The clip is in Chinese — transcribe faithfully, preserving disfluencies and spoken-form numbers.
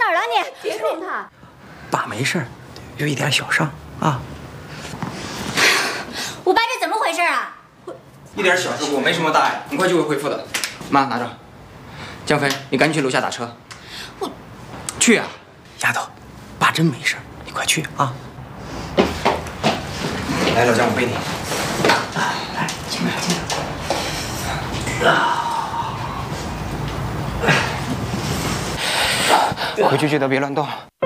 哪儿了你？ 别动他。 爸没事，有一点小伤啊。 我爸这怎么回事啊？ 一点小事故，没什么大碍，很快就会恢复的。妈，拿着。江飞，你赶紧去楼下打车。我，去啊！丫头，爸真没事，你快去啊！来，老姜，我背你。来，轻点，轻点。啊！回去记得别乱动。